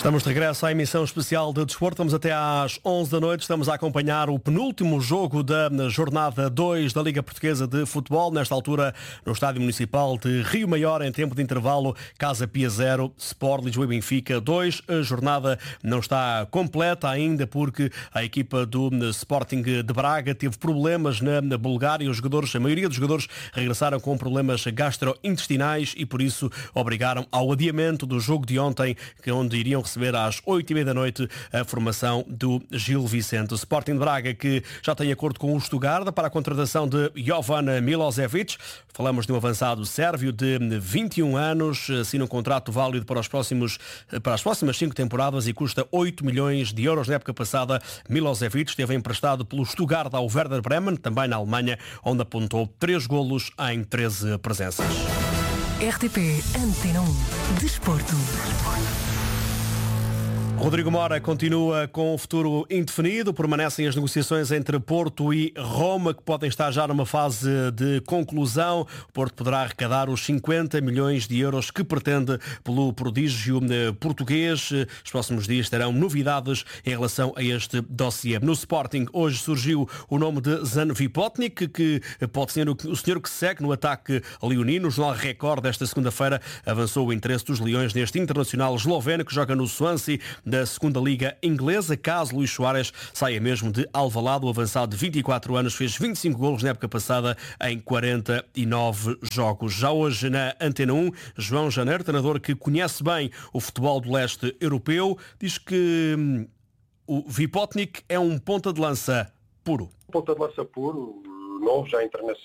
Estamos de regresso à emissão especial de Desporto. Estamos até às 11 da noite. Estamos a acompanhar o penúltimo jogo da jornada 2 da Liga Portuguesa de Futebol. Nesta altura, no Estádio Municipal de Rio Maior, em tempo de intervalo, Casa Pia 0, Sport Lisboa e Benfica 2. A jornada não está completa ainda porque a equipa do Sporting de Braga teve problemas na Bulgária. A maioria dos jogadores regressaram com problemas gastrointestinais e por isso obrigaram ao adiamento do jogo de ontem, onde iriam receber às 8h30 da noite a formação do Gil Vicente. O Sporting de Braga, que já tem acordo com o Stuttgart para a contratação de Jovan Milosevic. Falamos de um avançado sérvio de 21 anos, assina um contrato válido para as próximas 5 temporadas e custa 8 milhões de euros. Na época passada, Milosevic esteve emprestado pelo Stuttgart ao Werder Bremen, também na Alemanha, onde apontou 3 golos em 13 presenças. RTP Antena 1 Desporto. Rodrigo Mora continua com o futuro indefinido. Permanecem as negociações entre Porto e Roma, que podem estar já numa fase de conclusão. O Porto poderá arrecadar os 50 milhões de euros que pretende pelo prodígio português. Os próximos dias terão novidades em relação a este dossiê. No Sporting, hoje surgiu o nome de Žan Vipotnik, que pode ser o senhor que segue no ataque leonino. O Jornal Record desta segunda-feira avançou o interesse dos Leões neste internacional esloveno que joga no Swansea da segunda Liga Inglesa, caso Luís Soares saia mesmo de Alvalade. O avançado de 24 anos fez 25 golos na época passada em 49 jogos. Já hoje na Antena 1, João Janeiro, treinador que conhece bem o futebol do leste europeu, diz que o Vipotnik é um ponta de lança puro. Ponta de lança puro, novo, já